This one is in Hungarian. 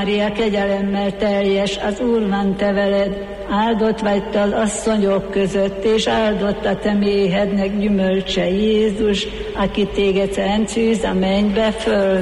Mária, kegyelemmel teljes, az Úr van te veled, áldott vagy te az asszonyok között, és áldott a te méhednek gyümölcse Jézus, aki téged szent szűz a mennybe föl.